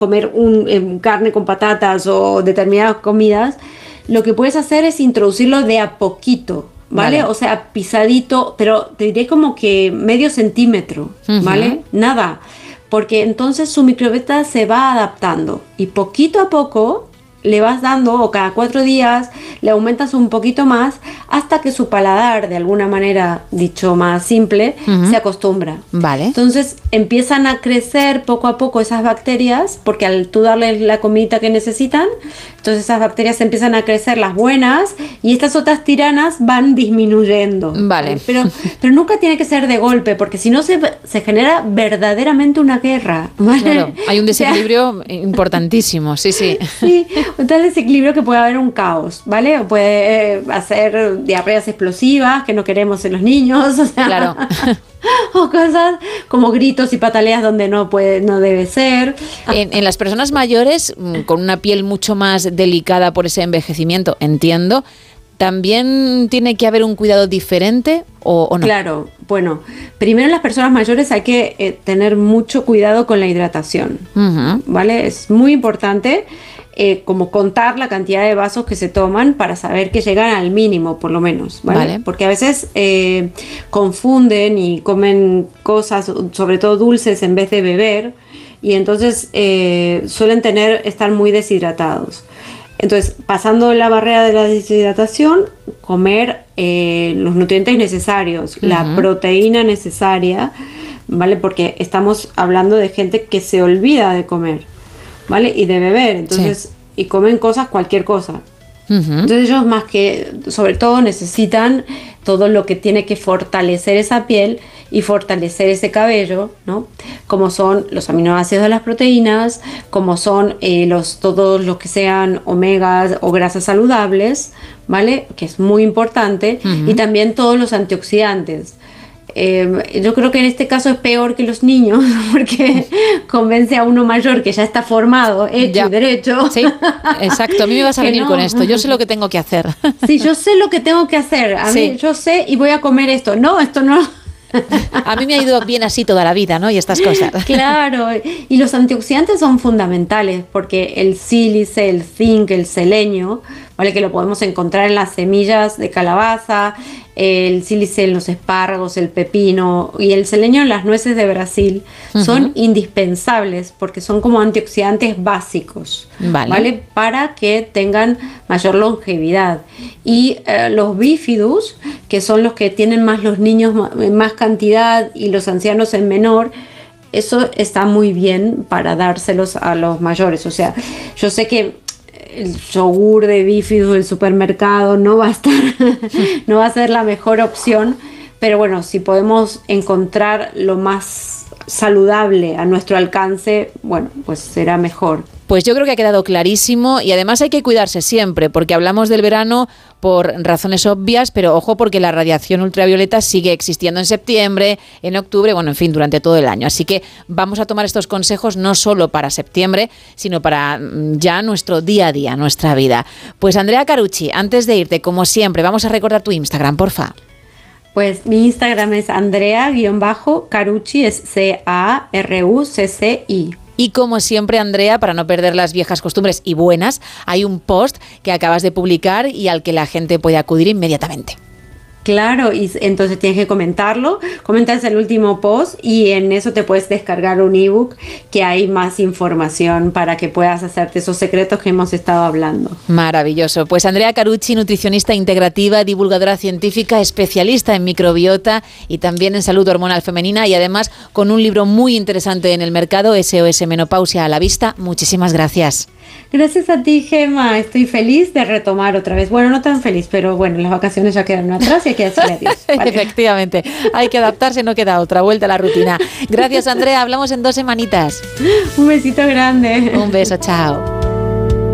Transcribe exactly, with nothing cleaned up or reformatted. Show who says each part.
Speaker 1: comer un, eh, carne con patatas o determinadas comidas, lo que puedes hacer es introducirlo de a poquito, ¿vale?
Speaker 2: Vale.
Speaker 1: O sea, pisadito, pero te diré como que medio centímetro,
Speaker 2: Uh-huh.
Speaker 1: ¿vale? Nada, porque entonces su microbiota se va adaptando y poquito a poco le vas dando, o cada cuatro días le aumentas un poquito más hasta que su paladar, de alguna manera, dicho más simple,
Speaker 2: Uh-huh.
Speaker 1: se acostumbra.
Speaker 2: Vale.
Speaker 1: Entonces empiezan a crecer poco a poco esas bacterias, porque al tú darles la comidita que necesitan, entonces esas bacterias empiezan a crecer, las buenas, y estas otras tiranas van disminuyendo.
Speaker 2: Vale.
Speaker 1: Pero, pero nunca tiene que ser de golpe, porque si no se, se genera verdaderamente una guerra, ¿vale?
Speaker 2: Claro, hay un
Speaker 1: O sea,
Speaker 2: desequilibrio importantísimo, sí, sí.
Speaker 1: sí, un tal desequilibrio que puede haber un caos, ¿vale? O puede eh, hacer diarreas explosivas que no queremos en los niños, o sea,
Speaker 2: Claro.
Speaker 1: o cosas como gritos y pataleas donde no puede, no debe ser.
Speaker 2: En, en las personas mayores, mm, con una piel mucho más delicada por ese envejecimiento, entiendo, ¿también tiene que haber un cuidado diferente o, o no?
Speaker 1: Claro, bueno, primero en las personas mayores hay que eh, tener mucho cuidado con la hidratación,
Speaker 2: Uh-huh.
Speaker 1: ¿vale? Es muy importante eh, como contar la cantidad de vasos que se toman para saber que llegan al mínimo, por lo menos, ¿vale?
Speaker 2: Vale.
Speaker 1: Porque a veces eh, confunden y comen cosas, sobre todo dulces, en vez de beber, y entonces eh, suelen tener, estar muy deshidratados. Entonces, pasando la barrera de la deshidratación, comer eh, los nutrientes necesarios,
Speaker 2: Uh-huh.
Speaker 1: la proteína necesaria, ¿vale? Porque estamos hablando de gente que se olvida de comer, ¿vale? Y de beber, entonces, y comen cosas, cualquier cosa.
Speaker 2: Uh-huh.
Speaker 1: Entonces ellos más que, sobre todo, necesitan todo lo que tiene que fortalecer esa piel y fortalecer ese cabello, ¿no? Como son los aminoácidos de las proteínas, como son eh, los, todos los que sean omegas o grasas saludables, ¿vale? Que es muy importante,
Speaker 2: Uh-huh.
Speaker 1: y también todos los antioxidantes. Eh, yo creo que en este caso es peor que los niños, porque convence a uno mayor que ya está formado, hecho
Speaker 2: Ya.
Speaker 1: y derecho.
Speaker 2: Sí, exacto. A mí me vas a
Speaker 1: Que
Speaker 2: venir
Speaker 1: no.
Speaker 2: con esto. Yo sé lo que tengo que hacer.
Speaker 1: Sí, yo sé lo que tengo que hacer. A
Speaker 2: Sí.
Speaker 1: mí, yo sé y voy a comer esto. No, esto no.
Speaker 2: A mí me ha ido bien así toda la vida, ¿no? Y estas cosas.
Speaker 1: Claro. Y los antioxidantes son fundamentales porque el sílice, el zinc, el selenio, ¿vale? Que lo podemos encontrar en las semillas de calabaza, el sílice en los espárragos, el pepino y el selenio en las nueces de Brasil,
Speaker 2: Ujú.
Speaker 1: son indispensables porque son como antioxidantes básicos,
Speaker 2: Vale.
Speaker 1: ¿vale? Para que tengan mayor longevidad. Y eh, los bífidus, que son los que tienen más los niños ma- en más cantidad y los ancianos en menor, eso está muy bien para dárselos a los mayores. O sea, yo sé que el yogur de bífido del supermercado no va a estar, no va a ser la mejor opción, pero bueno, si podemos encontrar lo más saludable a nuestro alcance, bueno, pues será mejor.
Speaker 2: Pues yo creo que ha quedado clarísimo y además hay que cuidarse siempre porque hablamos del verano por razones obvias, pero ojo porque la radiación ultravioleta sigue existiendo en septiembre, en octubre, bueno, en fin, durante todo el año. Así que vamos a tomar estos consejos no solo para septiembre, sino para mm, ya nuestro día a día, nuestra vida. Pues Andrea Carucci, antes de irte, como siempre, vamos a recordar tu Instagram, porfa.
Speaker 1: Pues mi Instagram es Andrea-Carucci, es C A R U C C I.
Speaker 2: Y como siempre, Andrea, para no perder las viejas costumbres y buenas, hay un post que acabas de publicar y al que la gente puede acudir inmediatamente.
Speaker 1: Claro, y entonces tienes que comentarlo, comentas el último post y en eso te puedes descargar un ebook que hay más información para que puedas hacerte esos secretos que hemos estado hablando.
Speaker 2: Maravilloso. Pues Andrea Carucci, nutricionista integrativa, divulgadora científica, especialista en microbiota y también en salud hormonal femenina y además con un libro muy interesante en el mercado, S O S Menopausia a la vista. Muchísimas gracias.
Speaker 1: Gracias a ti, Gemma. Estoy feliz de retomar otra vez. Bueno, no tan feliz, pero bueno, las vacaciones ya quedaron atrás y hay que decirle adiós. Vale.
Speaker 2: Efectivamente. Hay que adaptarse, no queda otra. Vuelta a la rutina. Gracias, Andrea. Hablamos en dos semanitas.
Speaker 1: Un besito grande.
Speaker 2: Un beso. Chao.